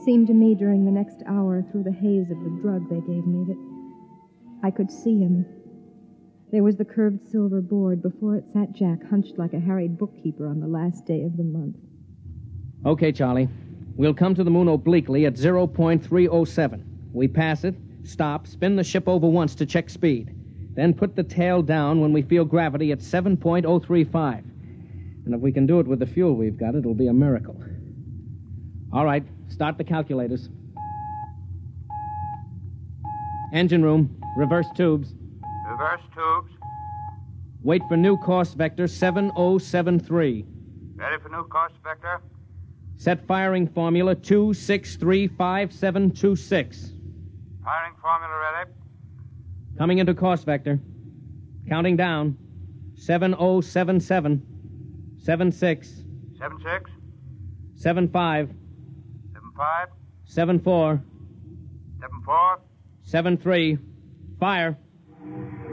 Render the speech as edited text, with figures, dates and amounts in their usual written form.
seemed to me during the next hour through the haze of the drug they gave me that I could see him. There was the curved silver board. Before it sat Jack, hunched like a harried bookkeeper on the last day of the month. Okay, Charlie. We'll come to the moon obliquely at 0.307. We pass it, stop, spin the ship over once to check speed. Then put the tail down when we feel gravity at 7.035. And if we can do it with the fuel we've got, it'll be a miracle. All right, start the calculators. Engine room, reverse tubes. Reverse tubes. Wait for new course vector 7073. Ready for new course vector. Set firing formula 2635726. Firing formula ready. Coming into course vector. Counting down. 7077. 76. 76. 75. 75. 74. 74. 73. Fire.